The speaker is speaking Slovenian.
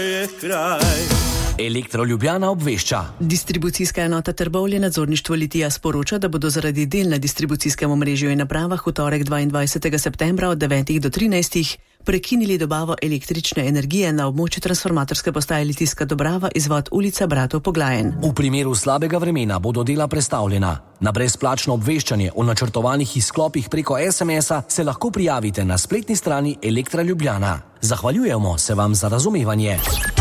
Elektro Ljubljana obvešča. Distribucijska enota Trbovlje nadzorništvo Litija sporoča, da bodo zaradi del na distribucijskem omrežju in napravah v torek 22. septembra od 9. do 13. prekinili dobavo električne energije na območju transformatorske postaje Litijska Dobrava izvod ulica Bratov Poglajen. V primeru slabega vremena bodo dela prestavljena. Na brezplačno obveščanje o načrtovanih izklopih preko SMS-a se lahko prijavite na spletni strani Elektra Ljubljana. Zahvaljujemo se vam za razumevanje.